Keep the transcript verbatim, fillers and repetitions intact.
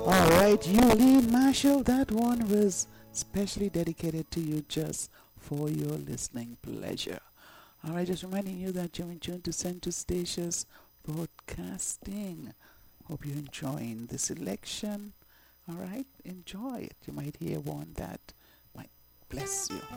All right, Yulene Marshall, that one was specially dedicated to you just for your listening pleasure. All right, just reminding you that you're in tune to Center Stations Broadcasting. Hope you're enjoying the selection. All right, enjoy it. You might hear one that might bless you.